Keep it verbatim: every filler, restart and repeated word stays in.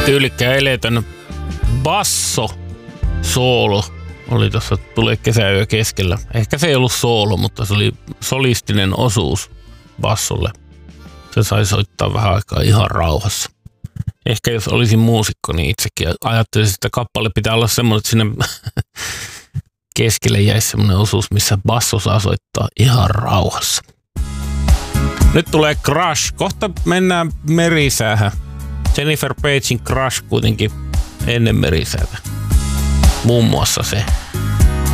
Tyylikkään eletön basso soolo oli tuossa Tule kesäyö keskellä. Ehkä se ei ollut soolo, mutta se oli solistinen osuus bassolle. Se sai soittaa vähän aikaa ihan rauhassa. Ehkä jos olisin muusikko, niin itsekin ajattelisin, että kappale pitää olla semmoinen, että sinne keskelle jäisi semmoinen osuus, missä basso saa soittaa ihan rauhassa. Nyt tulee Crush. Kohta mennään merisäähän. Jennifer Pagein Crush kuitenkin ennen merisäätä. Muun muassa se.